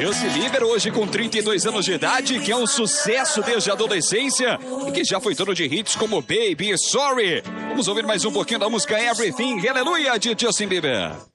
Justin Bieber, hoje com 32 anos de idade, que é um sucesso desde a adolescência e que já foi dono de hits como Baby, Sorry. Vamos ouvir mais um pouquinho da música Everything, Aleluia, de Justin Bieber.